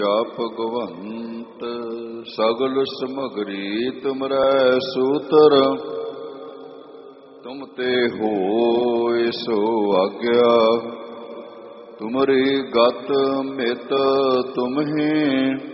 या भगवंत सगल समगरी तुमरै सूतर, तुम ते होय सो आज्ञा। तुमरी गत मित तुम्हें